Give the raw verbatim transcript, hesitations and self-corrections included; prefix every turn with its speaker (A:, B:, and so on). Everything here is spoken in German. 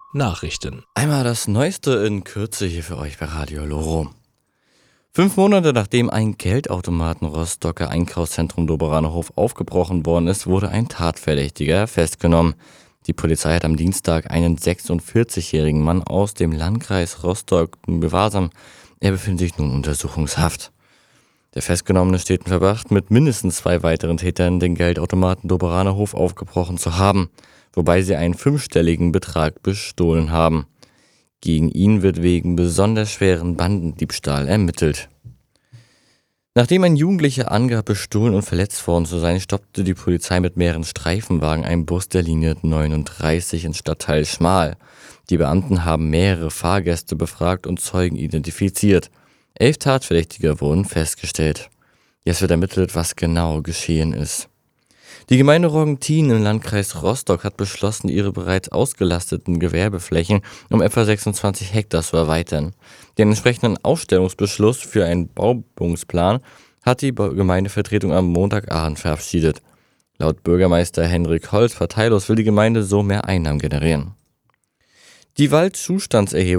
A: Nachrichten.
B: Einmal das Neueste in Kürze hier für euch bei Radio Loro. Fünf Monate nachdem ein Geldautomaten Rostocker Einkaufszentrum Doberanerhof aufgebrochen worden ist, wurde ein Tatverdächtiger festgenommen. Die Polizei hat am Dienstag einen sechsundvierzigjährigen Mann aus dem Landkreis Rostock in Gewahrsam. Er befindet sich nun in Untersuchungshaft. Der Festgenommene steht in Verdacht, mit mindestens zwei weiteren Tätern den Geldautomaten Doberanerhof aufgebrochen zu haben, wobei sie einen fünfstelligen Betrag bestohlen haben. Gegen ihn wird wegen besonders schweren Bandendiebstahl ermittelt. Nachdem ein Jugendlicher angab, bestohlen und verletzt worden zu sein, stoppte die Polizei mit mehreren Streifenwagen einen Bus der Linie neununddreißig ins Stadtteil Schmal. Die Beamten haben mehrere Fahrgäste befragt und Zeugen identifiziert. Elf Tatverdächtige wurden festgestellt. Jetzt wird ermittelt, was genau geschehen ist. Die Gemeinde Roggentin im Landkreis Rostock hat beschlossen, ihre bereits ausgelasteten Gewerbeflächen um etwa sechsundzwanzig Hektar zu erweitern. Den entsprechenden Aufstellungsbeschluss für einen Bauungsplan hat die Gemeindevertretung am Montagabend verabschiedet. Laut Bürgermeister Henrik Holz parteilos will die Gemeinde so mehr Einnahmen generieren. Die Waldzustandserhebung